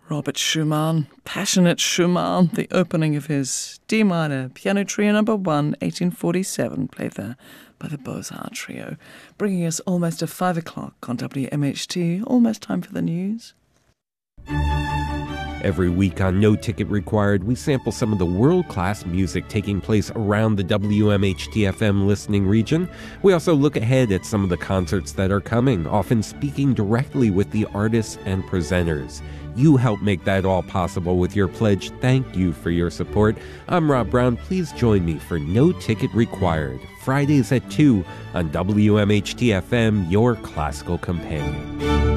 Robert Schumann, Passionate Schumann, the opening of his D minor Piano Trio No. 1, 1847, played there by the Beaux-Arts Trio, bringing us almost to 5 o'clock on WMHT, almost time for the news. Every week on No Ticket Required, we sample some of the world-class music taking place around the WMHT-FM listening region. We also look ahead at some of the concerts that are coming, often speaking directly with the artists and presenters. You help make that all possible with your pledge. Thank you for your support. I'm Rob Brown. Please join me for No Ticket Required, Fridays at 2 on WMHT-FM, your classical companion.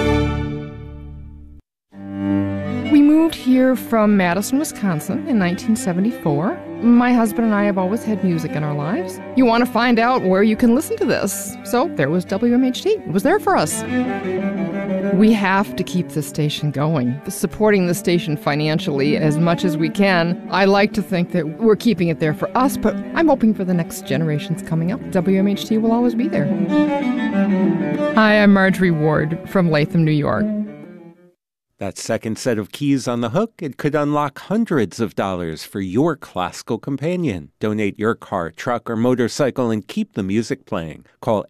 We moved here from Madison, Wisconsin in 1974. My husband and I have always had music in our lives. You want to find out where you can listen to this. So there was WMHT. It was there for us. We have to keep this station going, supporting the station financially as much as we can. I like to think that we're keeping it there for us, but I'm hoping for the next generations coming up. WMHT will always be there. Hi, I'm Marjorie Ward from Latham, New York. That second set of keys on the hook, it could unlock hundreds of dollars for your classical companion. Donate your car, truck, or motorcycle and keep the music playing. Call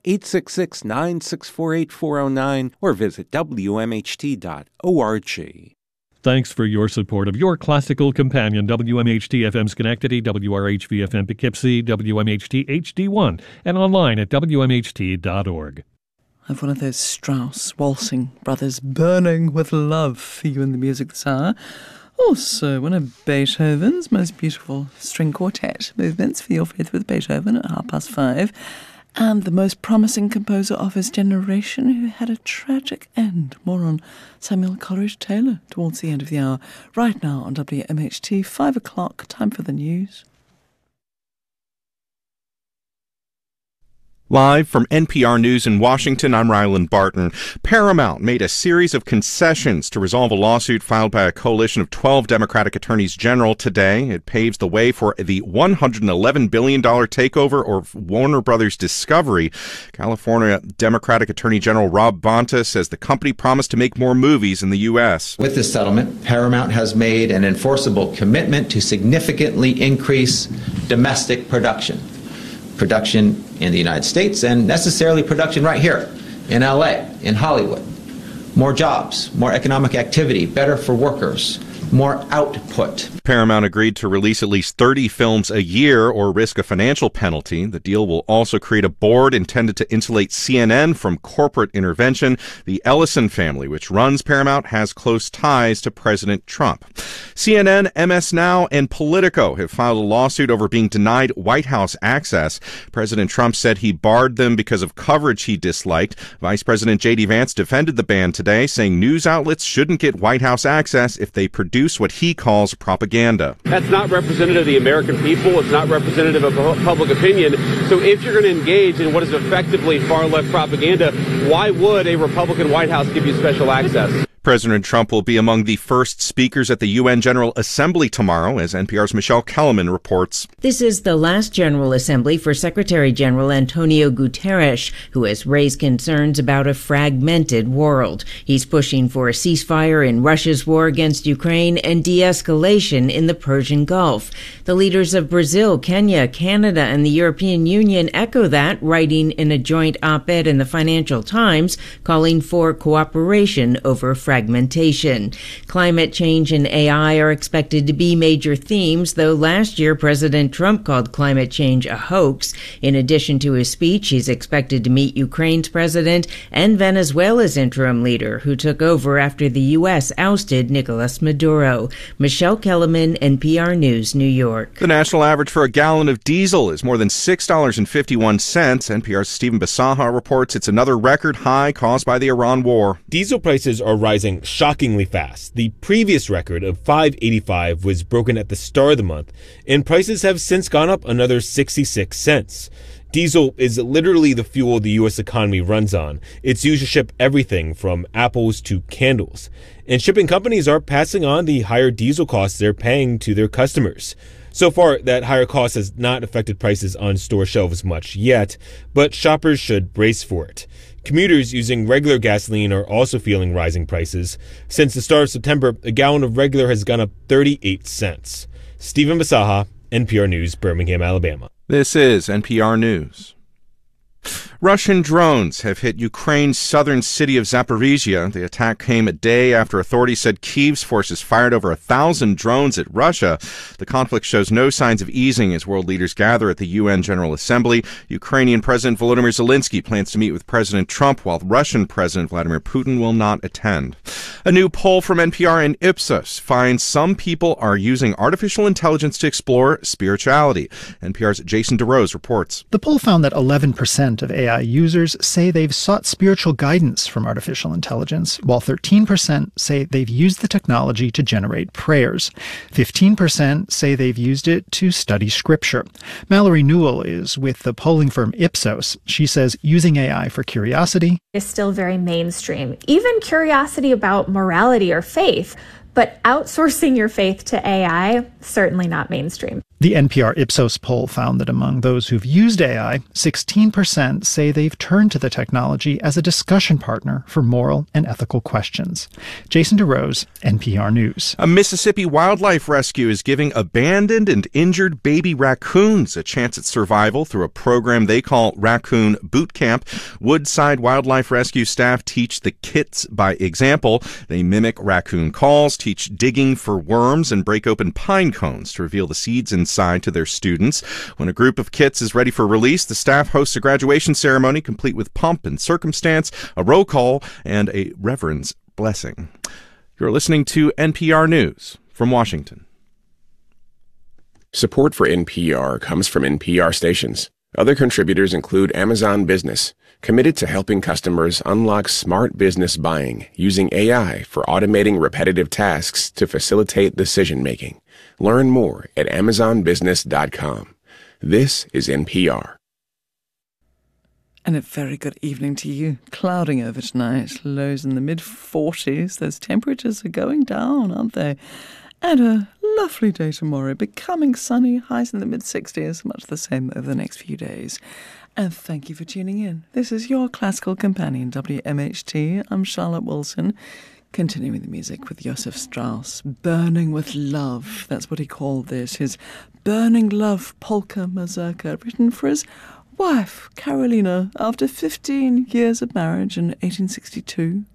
866-964-8409 or visit WMHT.org. Thanks for your support of your classical companion, WMHT-FM Schenectady, WRHV-FM Poughkeepsie, WMHT HD1, and online at WMHT.org. I have one of those Strauss waltzing brothers burning with love for you in the music this hour. Also, one of Beethoven's most beautiful string quartet movements for your faith with Beethoven at 5:30. And the most promising composer of his generation who had a tragic end. More on Samuel Coleridge Taylor towards the end of the hour. Right now on WMHT, 5 o'clock, time for the news. Live from NPR News in Washington, I'm Ryland Barton. Paramount made a series of concessions to resolve a lawsuit filed by a coalition of 12 Democratic attorneys general today. It paves the way for the $111 billion takeover of Warner Brothers Discovery. California Democratic Attorney General Rob Bonta says the company promised to make more movies in the U.S. With this settlement, Paramount has made an enforceable commitment to significantly increase domestic production in the United States, and necessarily production right here in LA, in Hollywood. More jobs, more economic activity, better for workers, more output. Paramount agreed to release at least 30 films a year or risk a financial penalty. The deal will also create a board intended to insulate CNN from corporate intervention. The Ellison family, which runs Paramount, has close ties to President Trump. CNN, MS Now, and Politico have filed a lawsuit over being denied White House access. President Trump said he barred them because of coverage he disliked. Vice President J.D. Vance defended the ban today, saying news outlets shouldn't get White House access if they produce what he calls propaganda. That's not representative of the American people. It's not representative of public opinion. So if you're going to engage in what is effectively far-left propaganda, why would a Republican White House give you special access? President Trump will be among the first speakers at the UN General Assembly tomorrow, as NPR's Michelle Kellerman reports. This is the last General Assembly for Secretary General Antonio Guterres, who has raised concerns about a fragmented world. He's pushing for a ceasefire in Russia's war against Ukraine and de-escalation in the Persian Gulf. The leaders of Brazil, Kenya, Canada, and the European Union echo that, writing in a joint op-ed in the Financial Times, calling for cooperation over fragmentation. Climate change and AI are expected to be major themes, though last year President Trump called climate change a hoax. In addition to his speech, he's expected to meet Ukraine's president and Venezuela's interim leader, who took over after the U.S. ousted Nicolas Maduro. Michelle Kellerman, NPR News, New York. The national average for a gallon of diesel is more than $6.51. NPR's Stephen Basaha reports it's another record high caused by the Iran war. Diesel prices are rising shockingly fast. The previous record of $5.85 was broken at the start of the month, and prices have since gone up another 66 cents. Diesel is literally the fuel the U.S. economy runs on. It's used to ship everything from apples to candles. And shipping companies are passing on the higher diesel costs they're paying to their customers. So far, that higher cost has not affected prices on store shelves much yet, but shoppers should brace for it. Commuters using regular gasoline are also feeling rising prices. Since the start of September, a gallon of regular has gone up 38 cents. Stephen Basaha, NPR News, Birmingham, Alabama. This is NPR News. Russian drones have hit Ukraine's southern city of Zaporizhia. The attack came a day after authorities said Kyiv's forces fired over 1,000 drones at Russia. The conflict shows no signs of easing as world leaders gather at the UN General Assembly. Ukrainian President Volodymyr Zelensky plans to meet with President Trump, while Russian President Vladimir Putin will not attend. A new poll from NPR and Ipsos finds some people are using artificial intelligence to explore spirituality. NPR's Jason DeRose reports. The poll found that 11% of AI users say they've sought spiritual guidance from artificial intelligence, while 13% say they've used the technology to generate prayers. 15% say they've used it to study scripture. Mallory Newell is with the polling firm Ipsos. She says using AI for curiosity is still very mainstream. Even curiosity about morality or faith, but outsourcing your faith to AI, certainly not mainstream. The NPR Ipsos poll found that among those who've used AI, 16% say they've turned to the technology as a discussion partner for moral and ethical questions. Jason DeRose, NPR News. A Mississippi wildlife rescue is giving abandoned and injured baby raccoons a chance at survival through a program they call Raccoon Boot Camp. Woodside Wildlife Rescue staff teach the kits by example. They mimic raccoon calls, teach digging for worms, and break open pine cones to reveal the seeds inside to their students. When a group of kits is ready for release, the staff hosts a graduation ceremony complete with pomp and circumstance, a roll call, and a reverend's blessing. You're listening to NPR News from Washington. Support for NPR comes from NPR stations. Other contributors include Amazon Business, committed to helping customers unlock smart business buying using AI for automating repetitive tasks to facilitate decision-making. Learn more at amazonbusiness.com. This is NPR. And a very good evening to you. Clouding over tonight, lows in the mid-40s. Those temperatures are going down, aren't they? And a lovely day tomorrow, becoming sunny, highs in the mid-60s, much the same over the next few days. And thank you for tuning in. This is your classical companion, WMHT. I'm Charlotte Wilson, continuing the music with Joseph Strauss. Burning with Love, that's what he called this. His Burning Love Polka Mazurka, written for his wife, Carolina, after 15 years of marriage in 1862.